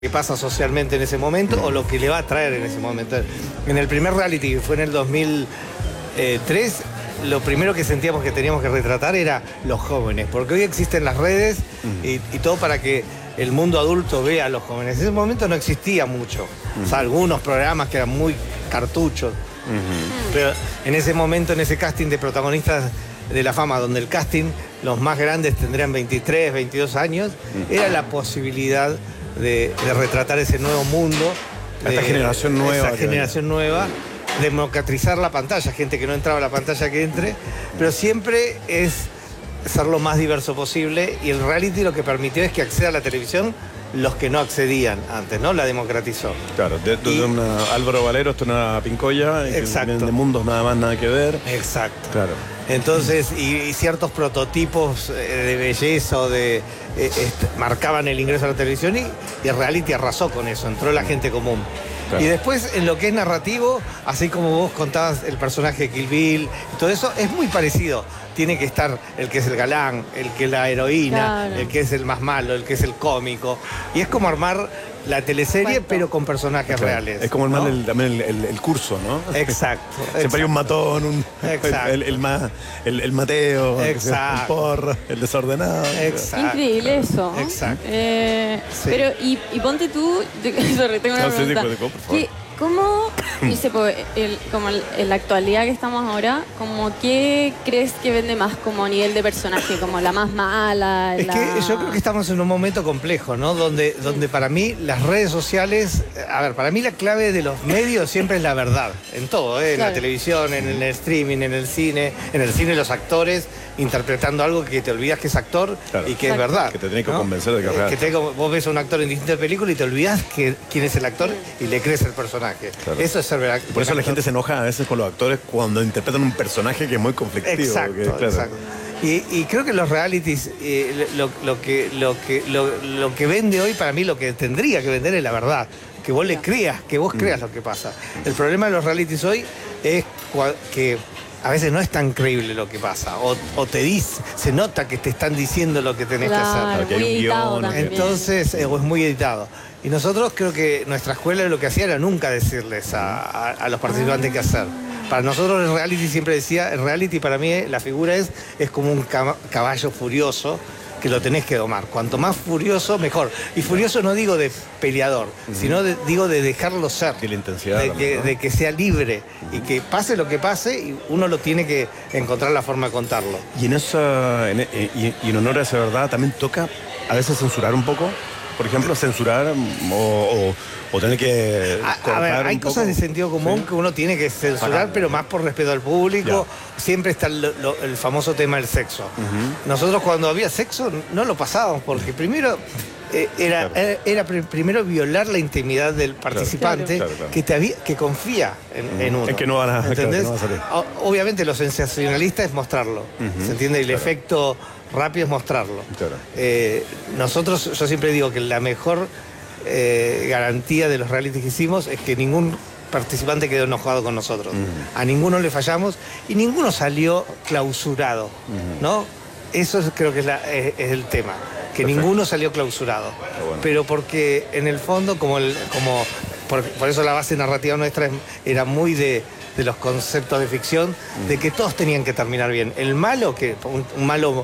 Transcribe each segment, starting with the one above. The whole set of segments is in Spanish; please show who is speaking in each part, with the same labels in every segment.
Speaker 1: que pasa socialmente en ese momento o lo que le va a traer en ese momento. En el primer reality, que fue en el 2003, lo primero que sentíamos que teníamos que retratar era los jóvenes, porque hoy existen las redes y todo para que el mundo adulto vea a los jóvenes. En ese momento no existía mucho, o sea, algunos programas que eran muy cartuchos, pero en ese momento, en ese casting de protagonistas de la fama, donde el casting, los más grandes tendrían 23, 22 años, era la posibilidad de retratar ese nuevo mundo.
Speaker 2: Esta generación nueva.
Speaker 1: Esa generación nueva, democratizar la pantalla, gente que no entraba a la pantalla que entre, pero siempre es ser lo más diverso posible, y el reality lo que permitió es que acceda a la televisión los que no accedían antes, ¿no? La democratizó.
Speaker 2: Claro, de Álvaro Valero, esto es una pincoya,
Speaker 1: exacto,
Speaker 2: de mundos nada más, nada que ver.
Speaker 1: Exacto.
Speaker 2: Claro.
Speaker 1: Entonces, y ciertos prototipos de belleza o marcaban el ingreso a la televisión, y el reality arrasó con eso, entró la gente común. Claro. Y después, en lo que es narrativo, así como vos contabas el personaje de Kill Bill, todo eso es muy parecido. Tiene que estar el que es el galán, el que es la heroína, claro, el que es el más malo, el que es el cómico. Y es como armar la teleserie, pero con personajes reales.
Speaker 2: Es como armar, ¿no? también el curso, ¿no?
Speaker 1: Exacto.
Speaker 2: Siempre hay un matón, el Mateo, el porro, el desordenado.
Speaker 1: Exacto.
Speaker 3: Increíble eso.
Speaker 1: Exacto.
Speaker 3: Sí. Pero, y ponte tú, sorry, tengo una pregunta.
Speaker 2: Por favor.
Speaker 3: ¿Cómo, como en la actualidad que estamos ahora, como qué crees que vende más como a nivel de personaje, como la más mala?
Speaker 1: Es que yo creo que estamos en un momento complejo, ¿no? Donde para mí las redes sociales, para mí la clave de los medios siempre es la verdad, en todo, en la televisión, en el streaming, en el cine los actores interpretando algo que te olvidas que es actor, claro, y que es verdad.
Speaker 2: Que te tenés que convencer de que es real.
Speaker 1: Vos ves a un actor en distintas películas y te olvidas quién es el actor y le crees el personaje. Claro. Eso es ser verdad.
Speaker 2: Por eso la gente se enoja a veces con los actores cuando interpretan un personaje que es muy conflictivo.
Speaker 1: Exacto,
Speaker 2: porque, claro.
Speaker 1: Exacto. Y creo que los realities, lo que vende hoy, para mí lo que tendría que vender es la verdad. Que vos le creas, que vos creas lo que pasa. El problema de los realities hoy es que a veces no es tan creíble lo que pasa, o se nota que te están diciendo lo que tenés que hacer.
Speaker 3: Que hay un guión.
Speaker 1: Entonces, o es muy editado. Y nosotros creo que nuestra escuela lo que hacía era nunca decirles a los participantes qué hacer. Para nosotros el reality, siempre decía, el reality para mí la figura es como un caballo furioso que lo tenés que domar. Cuanto más furioso, mejor. Y furioso no digo de peleador, sino digo de dejarlo ser.
Speaker 2: De la intensidad.
Speaker 1: De que sea libre y que pase lo que pase, y uno lo tiene que encontrar la forma de contarlo.
Speaker 2: Y en honor a esa verdad, también toca a veces censurar un poco. Por ejemplo, censurar o tener que cortar
Speaker 1: hay cosas de sentido común que uno tiene que censurar, pero más por respeto al público. Ya. Siempre está el famoso tema del sexo. Nosotros cuando había sexo no lo pasábamos, porque primero era primero violar la intimidad del participante, claro. Que confía en uno.
Speaker 2: Es que no van a,
Speaker 1: ¿entendés?
Speaker 2: Claro, no va a salir.
Speaker 1: Obviamente lo sensacionalista es mostrarlo, ¿se entiende? Y el efecto rápido es mostrarlo.
Speaker 2: Claro.
Speaker 1: Nosotros, yo siempre digo que la mejor garantía de los realities que hicimos es que ningún participante quedó enojado con nosotros. A ninguno le fallamos y ninguno salió clausurado, ¿no? Eso creo que es el tema, que Perfecto. Ninguno salió clausurado. Bueno. Pero porque en el fondo, por eso la base narrativa nuestra era muy de los conceptos de ficción, de que todos tenían que terminar bien. El malo, un malo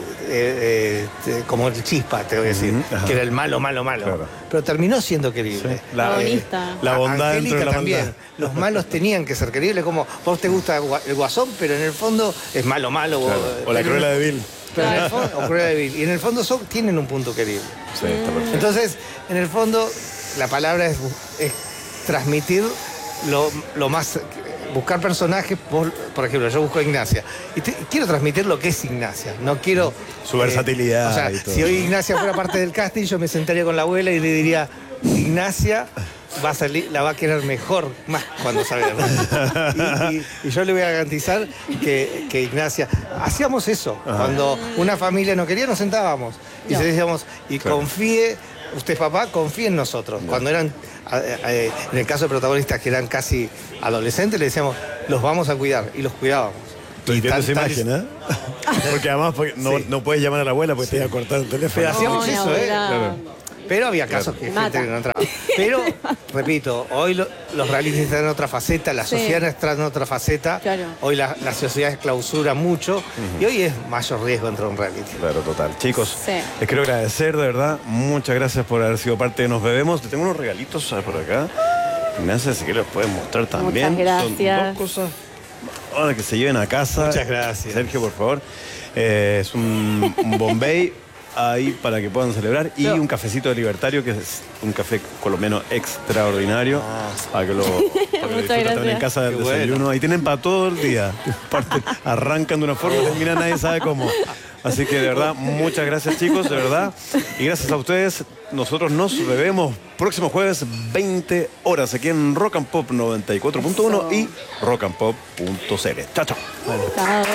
Speaker 1: como el Chispa, te voy a decir, que era el malo, claro. Pero terminó siendo querible.
Speaker 2: Sí. La bondad dentro de la
Speaker 1: también.
Speaker 2: maldad.
Speaker 1: Los malos tenían que ser queribles, como vos te gusta el Guasón, pero en el fondo es malo. Claro.
Speaker 2: O la Cruella de Vil.
Speaker 1: O Cruella de Vil. Y en el fondo tienen un punto querible.
Speaker 2: Sí, está perfecto.
Speaker 1: Entonces, en el fondo, la palabra es transmitir lo más... Buscar personajes, por ejemplo, yo busco a Ignacia. Y quiero transmitir lo que es Ignacia. No quiero...
Speaker 2: Su versatilidad.
Speaker 1: O sea,
Speaker 2: y todo.
Speaker 1: Si hoy Ignacia fuera parte del casting, yo me sentaría con la abuela y le diría, Ignacia va a salir, la va a querer mejor, más cuando salga. Y yo le voy a garantizar que Ignacia... Hacíamos eso. Ajá. Cuando una familia no quería, nos sentábamos. Y decíamos, claro. Confíe, usted papá, confíe en nosotros. No. Cuando eran... en el caso de protagonistas que eran casi adolescentes, le decíamos, los vamos a cuidar, y los cuidábamos.
Speaker 2: Estoy viendo esa imagen, ¿eh? Porque además no puedes llamar a la abuela porque te iba a cortar el teléfono.
Speaker 1: Pero hacíamos eso,
Speaker 3: Claro.
Speaker 1: Pero había casos que gente que no entraba. Pero, repito, hoy los realities están en otra faceta, la sociedad está en otra faceta.
Speaker 3: Claro.
Speaker 1: Hoy la sociedad se clausura mucho y hoy es mayor riesgo entrar a un reality.
Speaker 2: Claro, total. Chicos, les quiero agradecer, de verdad. Muchas gracias por haber sido parte de Nos Bebemos. Te tengo unos regalitos por acá. Ignacia, si quieres los puedes mostrar también.
Speaker 3: Muchas gracias.
Speaker 2: Son 2 cosas para que se lleven a casa.
Speaker 1: Muchas gracias.
Speaker 2: Sergio, por favor. Es un Bombay ahí para que puedan celebrar. Y un cafecito de Libertario, que es un café colombiano extraordinario. Para que lo disfruten también en casa del desayuno. Bueno. Ahí tienen para todo el día. Arrancan de una forma y terminan, nadie sabe cómo. Así que de verdad, muchas gracias, chicos, de verdad. Y gracias a ustedes, nosotros nos bebemos próximo jueves 20 horas aquí en Rock and Pop 94.1 y rockandpop.cl. Chao, chao.
Speaker 3: Vale. Chao.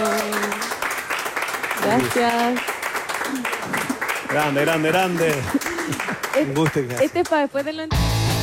Speaker 3: Gracias.
Speaker 2: Grande, grande, grande.
Speaker 1: Un gusto, Ignacio.
Speaker 3: Este es para después de lo...